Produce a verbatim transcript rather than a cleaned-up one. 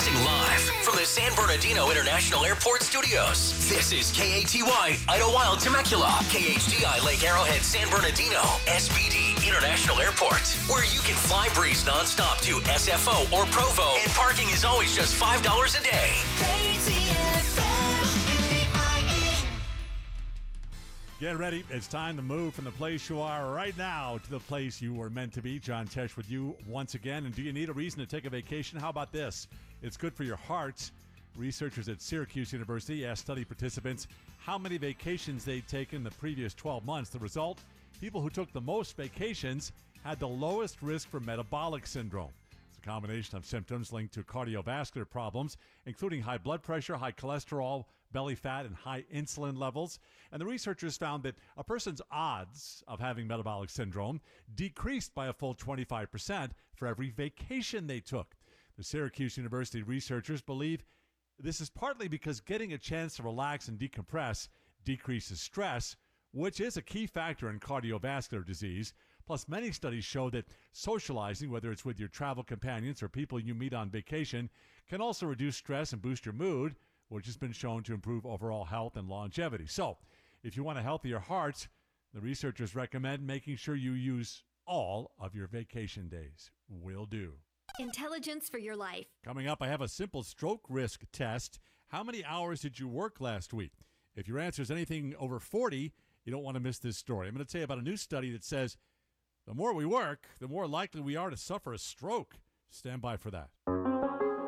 Broadcasting live from the San Bernardino International Airport Studios. This is K A T Y, Idlewild, Temecula, K H D I, Lake Arrowhead, San Bernardino, S B D International Airport, where you can fly breeze nonstop to S F O or Provo, and parking is always just five dollars a day. Get ready. It's time to move from the place you are right now to the place you were meant to be. John Tesh with you once again. And do you need a reason to take a vacation? How about this? It's good for your heart. Researchers at Syracuse University asked study participants how many vacations they'd taken in the previous twelve months. The result, people who took the most vacations had the lowest risk for metabolic syndrome. It's a combination of symptoms linked to cardiovascular problems, including high blood pressure, high cholesterol, belly fat, and high insulin levels. And the researchers found that a person's odds of having metabolic syndrome decreased by a full twenty-five percent for every vacation they took. The Syracuse University researchers believe this is partly because getting a chance to relax and decompress decreases stress, which is a key factor in cardiovascular disease. Plus, many studies show that socializing, whether it's with your travel companions or people you meet on vacation, can also reduce stress and boost your mood, which has been shown to improve overall health and longevity. So, if you want a healthier heart, the researchers recommend making sure you use all of your vacation days. Will do. Intelligence for your life. Coming up, I have a simple stroke risk test. How many hours did you work last week? If your answer is anything over forty, you don't want to miss this story. I'm going to tell you about a new study that says the more we work, the more likely we are to suffer a stroke. Stand by for that.